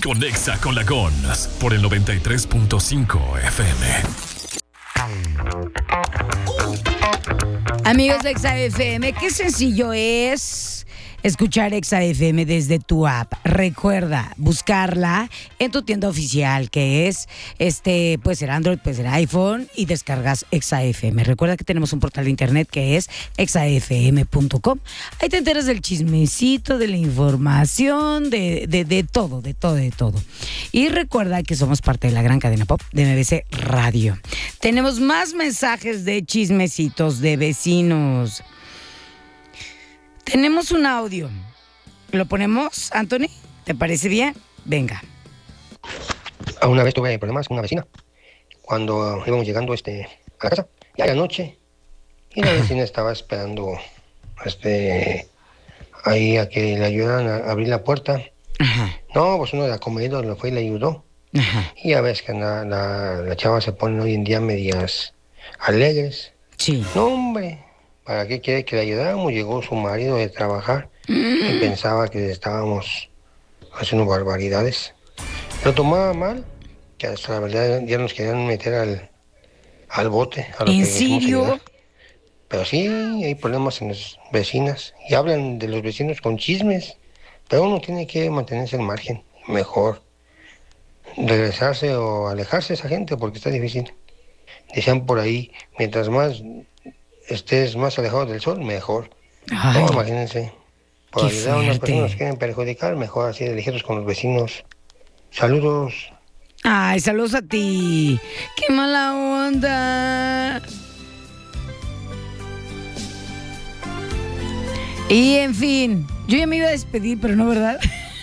Conexa con la Gons por el 93.5 FM. Amigos de Exa FM, qué sencillo es escuchar Exa FM desde tu app. Recuerda buscarla en tu tienda oficial, que es puede ser Android, puede ser iPhone, y descargas Exa FM. Recuerda que tenemos un portal de internet que es exafm.com. Ahí te enteras del chismecito, de la información, de todo. Y recuerda que somos parte de la gran cadena pop de MBC Radio. Tenemos más mensajes de chismecitos de vecinos. Tenemos un audio. ¿Lo ponemos, Anthony? ¿Te parece bien? Venga. Una vez tuve problemas con una vecina cuando íbamos llegando a la casa, ya era noche, y la vecina estaba esperando ahí a que le ayudaran a abrir la puerta. Ajá. No, pues uno de la comedida lo fue y le ayudó. Ajá. Y ya ves que la chava se ponen hoy en día medias alegres. Sí. No, hombre, ¿para qué quiere que le ayudáramos? Llegó su marido de trabajar y pensaba que estábamos haciendo barbaridades. Lo tomaba mal, que hasta la verdad ya nos querían meter al bote. A lo ¿En que les fuimos a serio? ayudar. Pero sí, hay problemas en las vecinas y hablan de los vecinos con chismes. Pero uno tiene que mantenerse al margen, mejor regresarse o alejarse de esa gente porque está difícil. Decían por ahí, mientras más estés más alejado del sol, mejor. Ay, No, imagínense, por qué ayudar a unas fuerte. personas que quieren perjudicar, mejor así de ligeros con los vecinos. Saludos. Ay, saludos a ti. ¡Qué mala onda! Y en fin, yo ya me iba a despedir, pero no, ¿verdad?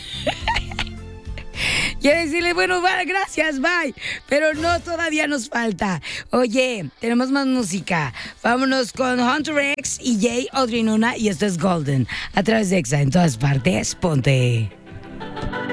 Y a decirle, bueno, va, gracias, bye. Pero no, todavía nos falta. Oye, tenemos más música. Vámonos con Hunter X y Jay, Audrey Nuna, y esto es Golden. A través de Exa, en todas partes, ponte.